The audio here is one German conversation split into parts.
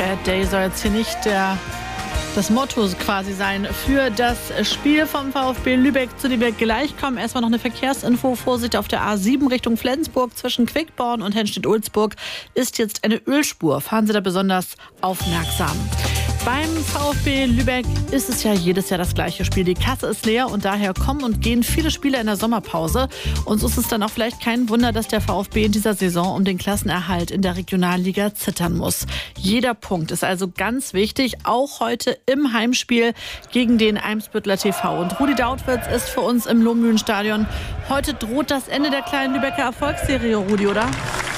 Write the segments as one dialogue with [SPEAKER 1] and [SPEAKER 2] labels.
[SPEAKER 1] Bad Day soll jetzt hier nicht das Motto quasi sein für das Spiel vom VfB Lübeck zu Lübeck gleichkommen. Erstmal noch eine Verkehrsinfo. Vorsicht auf der A7 Richtung Flensburg zwischen Quickborn und Henstedt-Ulzburg ist jetzt eine Ölspur. Fahren Sie da besonders aufmerksam. Beim VfB Lübeck ist es ja jedes Jahr das gleiche Spiel. Die Kasse ist leer und daher kommen und gehen viele Spieler in der Sommerpause. Und so ist es dann auch vielleicht kein Wunder, dass der VfB in dieser Saison um den Klassenerhalt in der Regionalliga zittern muss. Jeder Punkt ist also ganz wichtig, auch heute im Heimspiel gegen den Eimsbütteler TV. Und Rudi Dautwitz ist für uns im Lohmühlenstadion. Heute droht das Ende der kleinen Lübecker Erfolgsserie, Rudi, oder?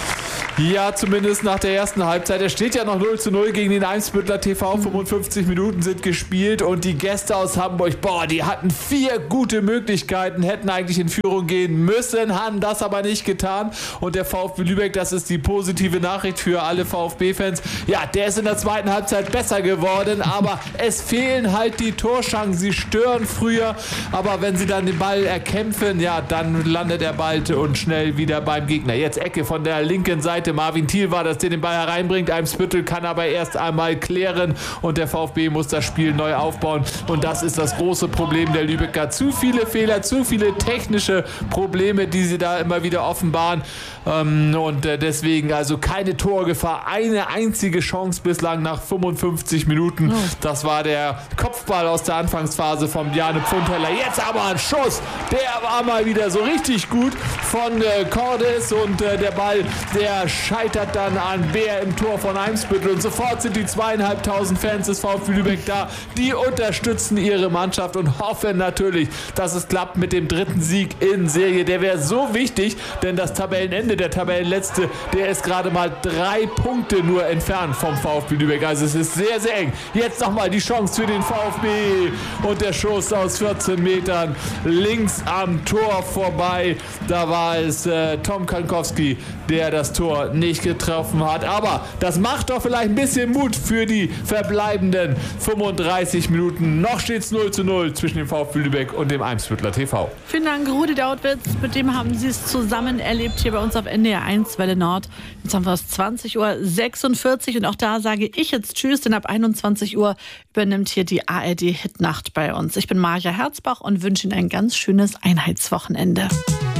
[SPEAKER 2] Ja, zumindest nach der ersten Halbzeit. Es steht ja noch 0:0 gegen den Eimsbütteler TV. 55 Minuten sind gespielt und die Gäste aus Hamburg, die hatten 4 gute Möglichkeiten, hätten eigentlich in Führung gehen müssen, haben das aber nicht getan. Und der VfB Lübeck, das ist die positive Nachricht für alle VfB-Fans. Ja, der ist in der zweiten Halbzeit besser geworden, aber es fehlen halt die Torchancen. Sie stören früher, aber wenn sie dann den Ball erkämpfen, ja, dann landet er bald und schnell wieder beim Gegner. Jetzt Ecke von der linken Seite. Marvin Thiel war das, der den Ball hereinbringt. Eimsbüttel kann aber erst einmal klären und der VfB muss das Spiel neu aufbauen. Und das ist das große Problem der Lübecker. Zu viele Fehler, zu viele technische Probleme, die sie da immer wieder offenbaren. Und deswegen also keine Torgefahr. Eine einzige Chance bislang nach 55 Minuten. Das war der Kopfball aus der Anfangsphase von Bjarne Pfundheller. Jetzt aber ein Schuss. Der war mal wieder so richtig gut von Cordes und der Ball, der scheitert dann an Bär im Tor von Eimsbüttel und sofort sind die 2.500 Fans des VfB Lübeck da. Die unterstützen ihre Mannschaft und hoffen natürlich, dass es klappt mit dem 3. Sieg in Serie. Der wäre so wichtig, denn das Tabellenende, der Tabellenletzte, der ist gerade mal 3 Punkte nur entfernt vom VfB Lübeck. Also es ist sehr, sehr eng. Jetzt nochmal die Chance für den VfB und der Schuss aus 14 Metern links am Tor vorbei. Da war es Tom Kankowski, der das Tor nicht getroffen hat. Aber das macht doch vielleicht ein bisschen Mut für die verbleibenden 35 Minuten. Noch steht es 0:0 zwischen dem VfB Lübeck und dem Eimsbütteler TV.
[SPEAKER 1] Vielen Dank, Rudi Dautwitz. Mit dem haben Sie es zusammen erlebt hier bei uns auf NDR 1 Welle Nord. Jetzt haben wir es 20:46 Uhr und auch da sage ich jetzt Tschüss, denn ab 21 Uhr übernimmt hier die ARD Hitnacht bei uns. Ich bin Maja Herzbach und wünsche Ihnen ein ganz schönes Einheitswochenende.